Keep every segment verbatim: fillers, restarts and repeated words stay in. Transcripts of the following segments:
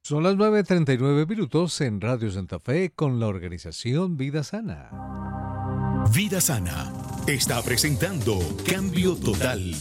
Son las nueve treinta y nueve minutos en Radio Santa Fe con la organización Vida Sana. Vida Sana está presentando Cambio Total,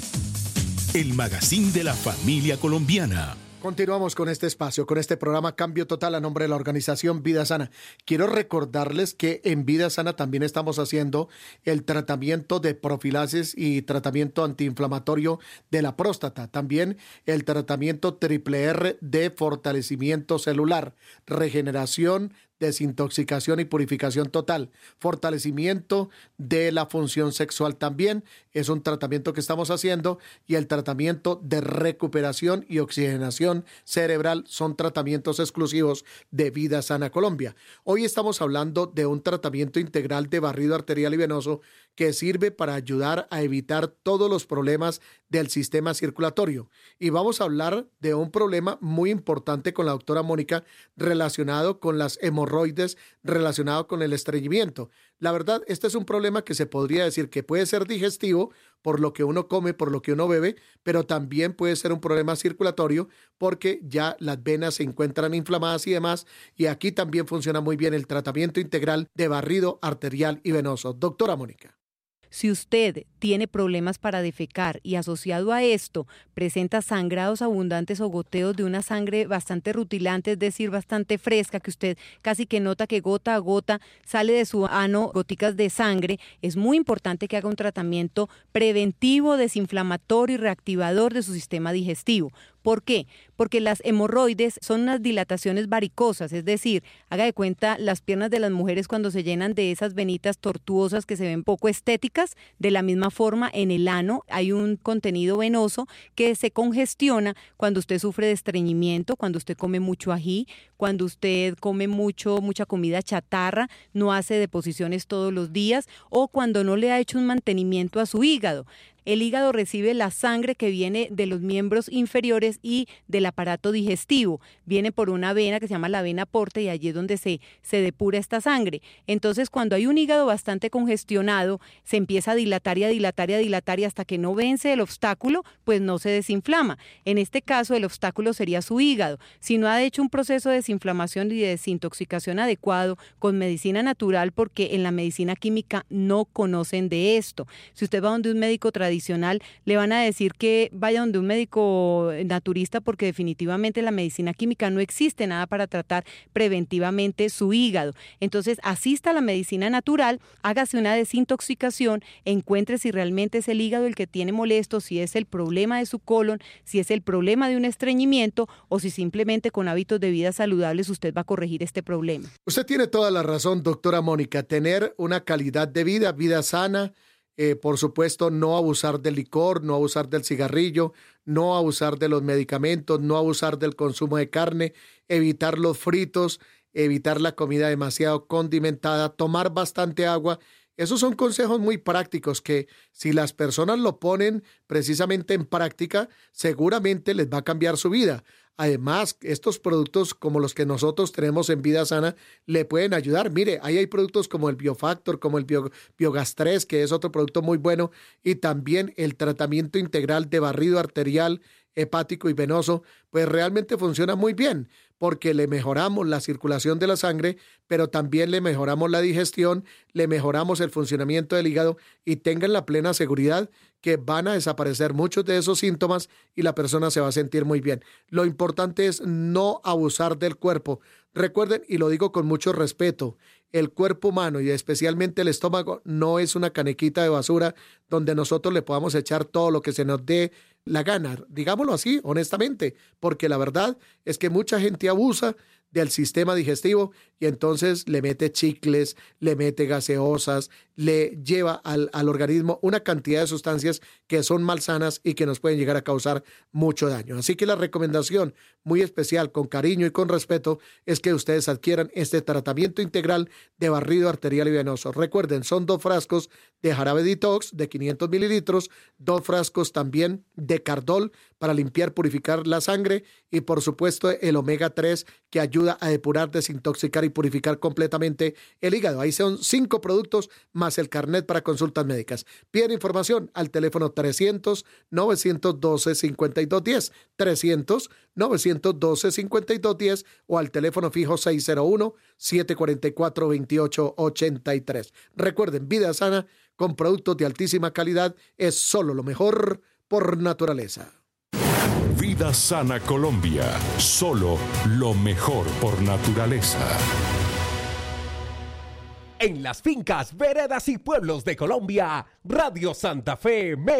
el magazine de la familia colombiana. Continuamos con este espacio, con este programa Cambio Total a nombre de la organización Vida Sana. Quiero recordarles que en Vida Sana también estamos haciendo el tratamiento de profilaxis y tratamiento antiinflamatorio de la próstata. También el tratamiento triple R de fortalecimiento celular, regeneración, desintoxicación y purificación total, fortalecimiento de la función sexual también es un tratamiento que estamos haciendo, y el tratamiento de recuperación y oxigenación cerebral son tratamientos exclusivos de Vida Sana Colombia. Hoy estamos hablando de un tratamiento integral de barrido arterial y venoso que sirve para ayudar a evitar todos los problemas del sistema circulatorio, y vamos a hablar de un problema muy importante con la doctora Mónica relacionado con las hemorroides, relacionado con el estreñimiento. La verdad, este es un problema que se podría decir que puede ser digestivo por lo que uno come, por lo que uno bebe, pero también puede ser un problema circulatorio porque ya las venas se encuentran inflamadas y demás, y aquí también funciona muy bien el tratamiento integral de barrido arterial y venoso. Doctora Mónica. Si usted tiene problemas para defecar y asociado a esto presenta sangrados abundantes o goteos de una sangre bastante rutilante, es decir, bastante fresca, que usted casi que nota que gota a gota sale de su ano goticas de sangre, es muy importante que haga un tratamiento preventivo, desinflamatorio y reactivador de su sistema digestivo. ¿Por qué? Porque las hemorroides son unas dilataciones varicosas, es decir, haga de cuenta las piernas de las mujeres cuando se llenan de esas venitas tortuosas que se ven poco estéticas. De la misma forma, en el ano hay un contenido venoso que se congestiona cuando usted sufre de estreñimiento, cuando usted come mucho ají, cuando usted come mucho, mucha comida chatarra, no hace deposiciones todos los días, o cuando no le ha hecho un mantenimiento a su hígado. El hígado recibe la sangre que viene de los miembros inferiores y del aparato digestivo. Viene por una vena que se llama la vena porta, y allí es donde se, se depura esta sangre. Entonces, cuando hay un hígado bastante congestionado, se empieza a dilatar y a dilatar y a dilatar, y hasta que no vence el obstáculo, pues no se desinflama. En este caso, el obstáculo sería su hígado. Si no ha hecho un proceso de desinflamación y de desintoxicación adecuado con medicina natural, porque en la medicina química no conocen de esto. Si usted va donde un médico tradicional, Tradicional, le van a decir que vaya donde un médico naturista, porque definitivamente en la medicina química no existe nada para tratar preventivamente su hígado. Entonces, asista a la medicina natural, hágase una desintoxicación, encuentre si realmente es el hígado el que tiene molesto, si es el problema de su colon, si es el problema de un estreñimiento, o si simplemente con hábitos de vida saludables usted va a corregir este problema. Usted tiene toda la razón, doctora Mónica. Tener una calidad de vida, vida sana. Eh, por supuesto, no abusar del licor, no abusar del cigarrillo, no abusar de los medicamentos, no abusar del consumo de carne, evitar los fritos, evitar la comida demasiado condimentada, tomar bastante agua. Esos son consejos muy prácticos que, si las personas lo ponen precisamente en práctica, seguramente les va a cambiar su vida. Además, estos productos como los que nosotros tenemos en Vida Sana le pueden ayudar. Mire, ahí hay productos como el Biofactor, como el Bio, Biogastrés, que es otro producto muy bueno, y también el tratamiento integral de barrido arterial, hepático y venoso, pues realmente funciona muy bien, porque le mejoramos la circulación de la sangre, pero también le mejoramos la digestión, le mejoramos el funcionamiento del hígado, y tengan la plena seguridad que van a desaparecer muchos de esos síntomas y la persona se va a sentir muy bien. Lo importante es no abusar del cuerpo. Recuerden, y lo digo con mucho respeto, el cuerpo humano y especialmente el estómago no es una canequita de basura donde nosotros le podamos echar todo lo que se nos dé la gana, digámoslo así, honestamente, porque la verdad es que mucha gente abusa del sistema digestivo y entonces le mete chicles, le mete gaseosas, le lleva al, al organismo una cantidad de sustancias que son malsanas y que nos pueden llegar a causar mucho daño. Así que la recomendación muy especial, con cariño y con respeto, es que ustedes adquieran este tratamiento integral de barrido arterial y venoso. Recuerden, son dos frascos de jarabe detox de quinientos mililitros, dos frascos también de Cardol para limpiar, purificar la sangre y por supuesto el omega tres que ayuda a depurar, desintoxicar y purificar completamente el hígado. Ahí son cinco productos más el carnet para consultas médicas. Piden información al teléfono trescientos, novecientos doce, cincuenta y dos diez, trescientos, novecientos doce, cincuenta y dos diez o al teléfono fijo seis cero uno, siete cuatro cuatro, dos ocho ocho tres. Recuerden, Vida Sana con productos de altísima calidad es solo lo mejor por naturaleza. Vida Sana Colombia, solo lo mejor por naturaleza. En las fincas, veredas y pueblos de Colombia, Radio Santa Fe,